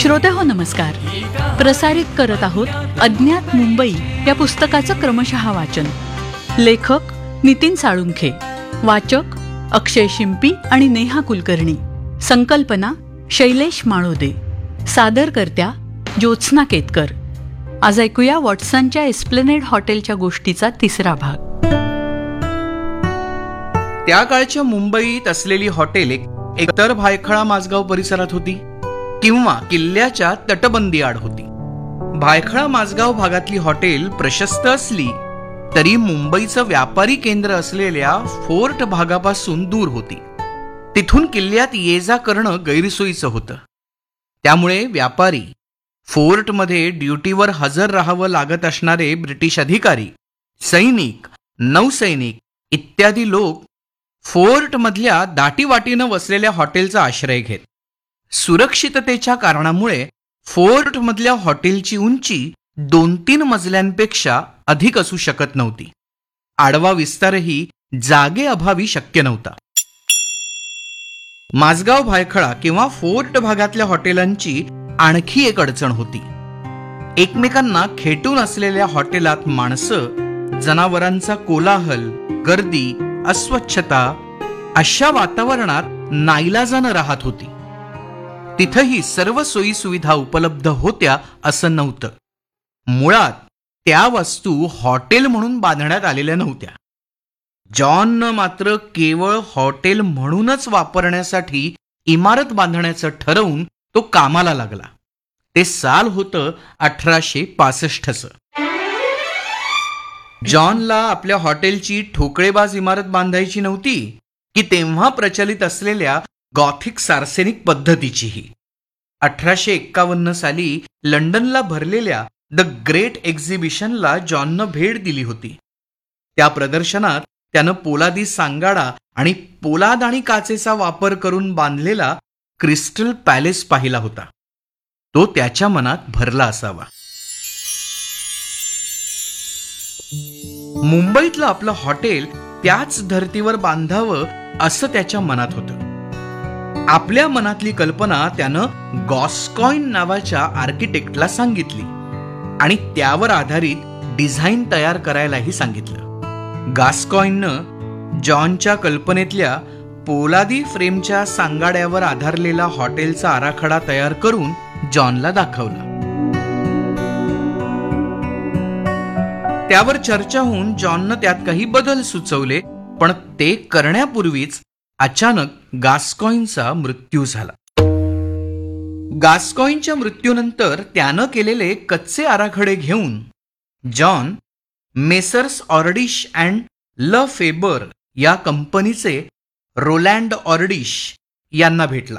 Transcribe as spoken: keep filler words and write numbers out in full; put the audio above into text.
श्रोतेहो नमस्कार. प्रसारित करत आहोत अज्ञात मुंबई या पुस्तकाचं क्रमशः वाचन. लेखक नितीन साळुंखे, वाचक अक्षय शिंपी आणि नेहा कुलकर्णी. संकल्पना शैलेश माळोदे. सादरकर्त्या ज्योत्स्ना केतकर. आज ऐकूया वॉटसनच्या एस्प्लेनेड हॉटेलच्या गोष्टीचा तिसरा भाग. त्या काळच्या मुंबईत असलेली हॉटेल एक एकतर भायखळा माझगाव परिसरात होती किंवा किल्ल्याच्या तटबंदी आड होती. भायखळा माझगाव भागातली हॉटेल प्रशस्त असली तरी मुंबईचं व्यापारी केंद्र असलेल्या फोर्ट भागापासून दूर होती. तिथून किल्ल्यात ये जा करणं गैरसोयीचं होतं. त्यामुळे व्यापारी, फोर्टमध्ये ड्युटीवर हजर राहावं लागत असणारे ब्रिटिश अधिकारी, सैनिक, नौसैनिक इत्यादी लोक फोर्टमधल्या दाटीवाटीनं वसलेल्या हॉटेलचा आश्रय घेत. सुरक्षिततेच्या कारणामुळे फोर्टमधल्या हॉटेलची उंची दोन तीन मजल्यांपेक्षा अधिक असू शकत नव्हती. आडवा विस्तारही जागेअभावी शक्य नव्हता. माझगाव भायखळा किंवा फोर्ट भागातल्या हॉटेलांची आणखी एक अडचण होती. एकमेकांना खेटून असलेल्या हॉटेलात माणसं, जनावरांचा कोलाहल, गर्दी, अस्वच्छता अशा वातावरणात नाईलाजानं राहत होती. तिथंही सर्व सोयी सुविधा उपलब्ध होत्या असं नव्हतं. मुळात त्या वस्तू हॉटेल म्हणून बांधण्यात आलेल्या नव्हत्या. जॉननं मात्र केवळ हॉटेल म्हणूनच वापरण्यासाठी इमारत बांधण्याचं ठरवून तो कामाला लागला. ते साल होतं अठराशे पासष्टचं. जॉनला आपल्या हॉटेलची ठोकळेबाज इमारत बांधायची नव्हती की तेव्हा प्रचलित असलेल्या गॉथिक सार्सेनिक पद्धतीचीही. अठराशे एक्कावन्न साली लंडनला भरलेल्या द ग्रेट एक्झिबिशनला जॉननं भेट दिली होती. त्या प्रदर्शनात त्यानं पोलादी सांगाडा आणि पोलाद आणि काचेचा वापर करून बांधलेला क्रिस्टल पॅलेस पाहिला होता. तो त्याच्या मनात भरला असावा. मुंबईतलं आपलं हॉटेल त्याच धर्तीवर बांधावं असं त्याच्या मनात होतं. आपल्या मनातली कल्पना त्यानं गॉस्कॉइन नावाच्या आर्किटेक्टला सांगितली आणि त्यावर आधारित डिझाईन तयार करायलाही सांगितलं. गास्कॉइननं जॉनच्या कल्पनेतल्या पोलादी फ्रेमच्या सांगाड्यावर आधारलेला हॉटेलचा आराखडा तयार करून जॉनला दाखवला. त्यावर चर्चा होऊन जॉननं त्यात काही बदल सुचवले, पण ते करण्यापूर्वीच अचानक गास्कॉइनचा मृत्यू झाला. गास्कॉइनच्या मृत्यूनंतर त्यानं केलेले कच्चे आराखडे घेऊन जॉन मेसर्स ऑर्डिश अँड ल फेबर या कंपनीचे रोलँड ऑर्डिश यांना भेटला.